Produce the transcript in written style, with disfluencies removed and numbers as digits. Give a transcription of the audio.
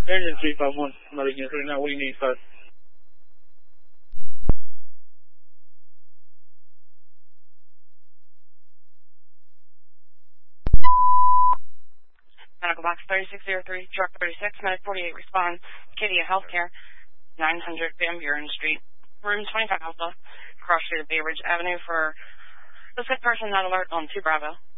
Engine 351, not against right now. What do you need, sir? Medical box 3603, truck 36, medic 48, respond. Acadia Healthcare, 900 Van Buren Street, room 25 Alpha, cross street of Bay Ridge Avenue for the sick person not alert on 2 Bravo.